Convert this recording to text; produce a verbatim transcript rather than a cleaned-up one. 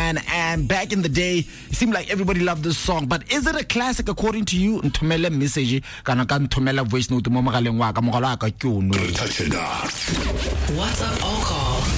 man. And back in the day, it seemed like everybody loved this song. But is it a classic according to you? Nthumele message kana ka nthumela voice note mo mogaleng wa ka mogala ka ke o no. WhatsApp all call